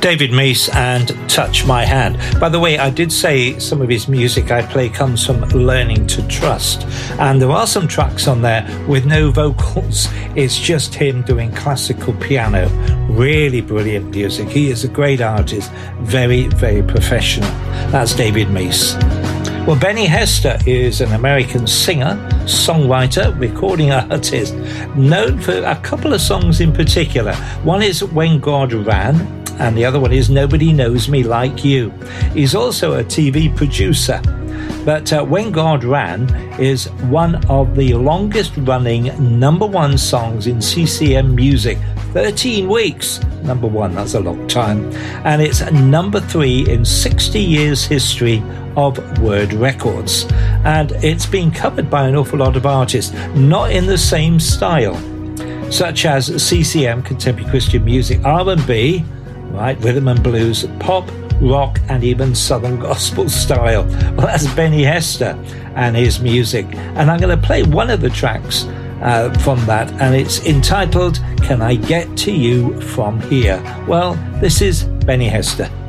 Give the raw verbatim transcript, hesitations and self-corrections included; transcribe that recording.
David Meece and Touch My Hand. By the way, I did say some of his music I play comes from Learning to Trust, and there are some tracks on there with no vocals. It's just him doing classical piano. Really brilliant music. He is a great artist, very, very professional. That's David Meece. Well, Benny Hester is an American singer, songwriter, recording artist, known for a couple of songs in particular. One is When God Ran, and the other one is Nobody Knows Me Like You. He's also a T V producer. But uh, When God Ran is one of the longest running number one songs in C C M music. thirteen weeks, number one, that's a long time. And it's number three in sixty years history of Word Records. And it's been covered by an awful lot of artists, not in the same style, such as C C M, Contemporary Christian Music, R and B, right, rhythm and blues, pop, rock, and even Southern Gospel style. Well, that's Benny Hester and his music. And I'm going to play one of the tracks uh, from that, and it's entitled, Can I Get to You From Here? Well, this is Benny Hester.